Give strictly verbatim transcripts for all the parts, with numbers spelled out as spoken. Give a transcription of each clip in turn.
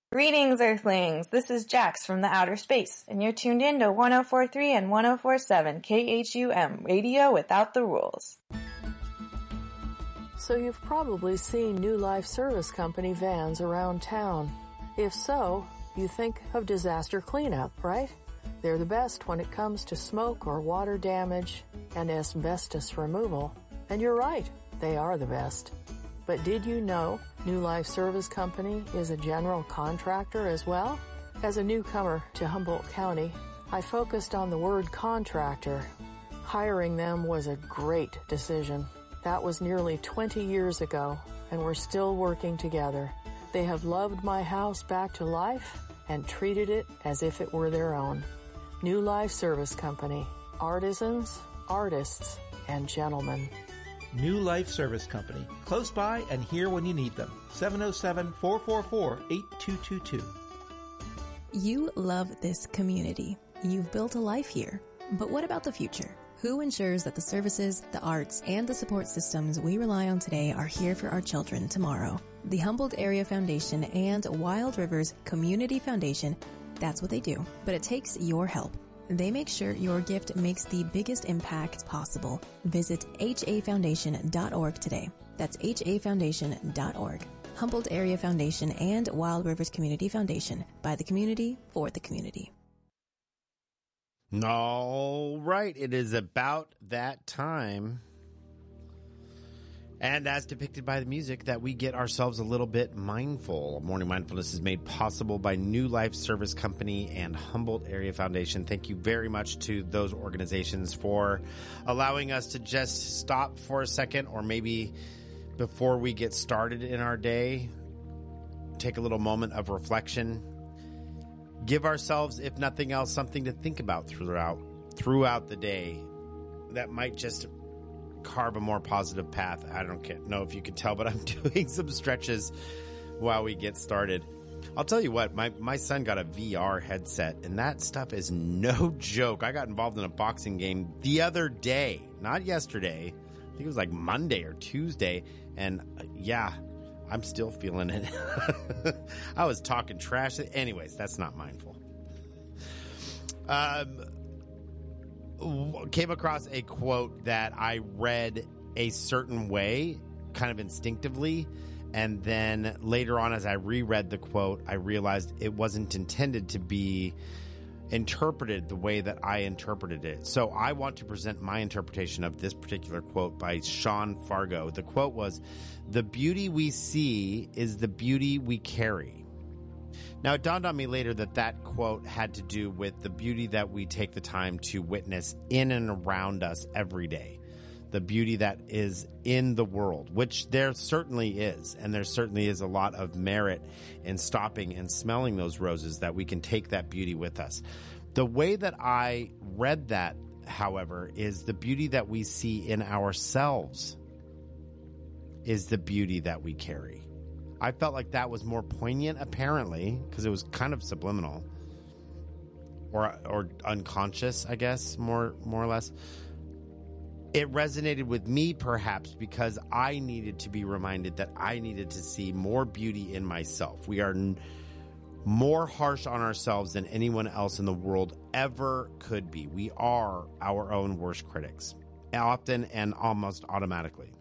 Greetings, Earthlings! This is Jax from the outer space, and you're tuned in to one oh four point three and one oh four point seven K H U M, Radio Without the Rules. So you've probably seen New Life Service Company vans around town. If so, you think of disaster cleanup, right? They're the best when it comes to smoke or water damage and asbestos removal. And you're right, they are the best. But did you know New Life Service Company is a general contractor as well? As a newcomer to Humboldt County, I focused on the word contractor. Hiring them was a great decision. That was nearly twenty years ago, and we're still working together. They have loved my house back to life and treated it as if it were their own. New Life Service Company. Artisans, artists, and gentlemen. New Life Service Company. Close by and here when you need them. seven oh seven, four four four, eight two two two. You love this community. You've built a life here. But what about the future? Who ensures that the services, the arts, and the support systems we rely on today are here for our children tomorrow? The Humboldt Area Foundation and Wild Rivers Community Foundation, that's what they do. But it takes your help. They make sure your gift makes the biggest impact possible. Visit H A foundation dot org today. That's H A foundation dot org. Humboldt Area Foundation and Wild Rivers Community Foundation. By the community, for the community. All right. It is about that time. And as depicted by the music, that we get ourselves a little bit mindful. Morning Mindfulness is made possible by New Life Service Company and Humboldt Area Foundation. Thank you very much to those organizations for allowing us to just stop for a second, or maybe before we get started in our day, take a little moment of reflection. Give ourselves, if nothing else, something to think about throughout throughout the day that might just carve a more positive path. I don't know if you can tell, but I'm doing some stretches while we get started. I'll tell you what, my, my son got a V R headset, and that stuff is no joke. I got involved in a boxing game the other day, not yesterday. I think it was like Monday or Tuesday, and uh, yeah, I'm still feeling it. I was talking trash. Anyways, that's not mindful. Um, came across a quote that I read a certain way, kind of instinctively, and then later on as I reread the quote, I realized it wasn't intended to be interpreted the way that I interpreted it. So I want to present my interpretation of this particular quote by Sean Fargo. The quote was, "The beauty we see is the beauty we carry." Now, it dawned on me later that that quote had to do with the beauty that we take the time to witness in and around us every day. The beauty that is in the world, which there certainly is. And there certainly is a lot of merit in stopping and smelling those roses, that we can take that beauty with us. The way that I read that, however, is the beauty that we see in ourselves is the beauty that we carry. I felt like that was more poignant, apparently, because it was kind of subliminal or or unconscious, I guess, more more or less. It resonated with me, perhaps, because I needed to be reminded that I needed to see more beauty in myself. We are n- more harsh on ourselves than anyone else in the world ever could be. We are our own worst critics, often and almost automatically.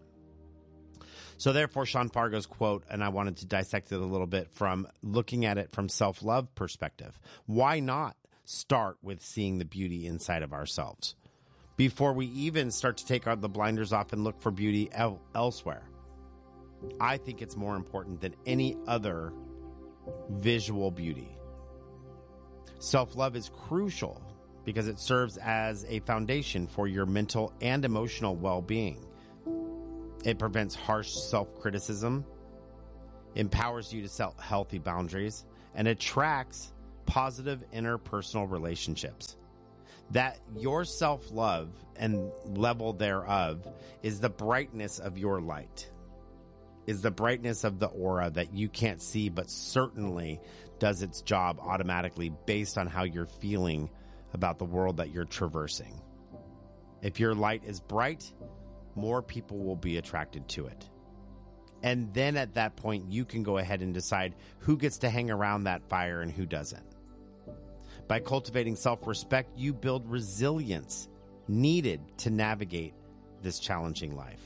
So therefore, Sean Fargo's quote, and I wanted to dissect it a little bit from looking at it from self-love perspective. Why not start with seeing the beauty inside of ourselves before we even start to take the blinders off and look for beauty el- elsewhere? I think it's more important than any other visual beauty. Self-love is crucial because it serves as a foundation for your mental and emotional well-being. It prevents harsh self-criticism, empowers you to set healthy boundaries, and attracts positive interpersonal relationships. That your self-love and level thereof is the brightness of your light, is the brightness of the aura that you can't see but certainly does its job automatically based on how you're feeling about the world that you're traversing. If your light is bright, more people will be attracted to it. And then at that point, you can go ahead and decide who gets to hang around that fire and who doesn't. By cultivating self-respect, you build resilience needed to navigate this challenging life.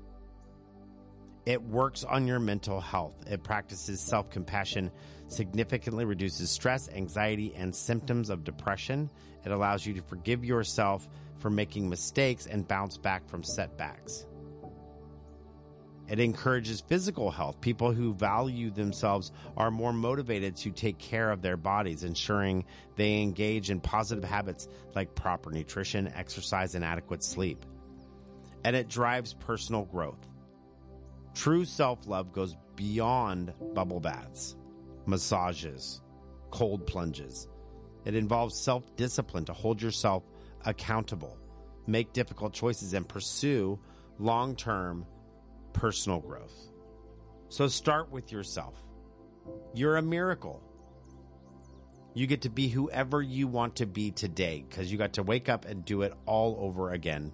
It works on your mental health. It practices self-compassion, significantly reduces stress, anxiety, and symptoms of depression. It allows you to forgive yourself for making mistakes and bounce back from setbacks. It encourages physical health. People who value themselves are more motivated to take care of their bodies, ensuring they engage in positive habits like proper nutrition, exercise, and adequate sleep. And it drives personal growth. True self-love goes beyond bubble baths, massages, cold plunges. It involves self-discipline to hold yourself accountable, make difficult choices, and pursue long-term personal growth. So start with yourself. You're a miracle. You get to be whoever you want to be today because you got to wake up and do it all over again.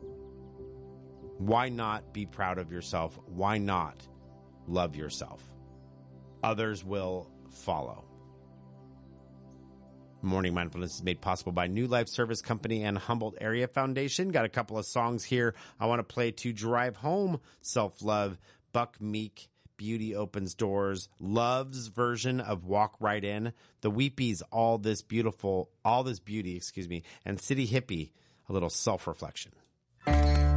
Why not be proud of yourself? Why not love yourself? Others will follow. Morning Mindfulness is made possible by New Life Service Company and Humboldt Area Foundation. Got a couple of songs here I want to play to drive home self-love. Buck Meek, Beauty Opens Doors, Love's version of Walk Right In, The Weepies, All This Beautiful, All This Beauty, excuse me, and City Hippie, a little self-reflection.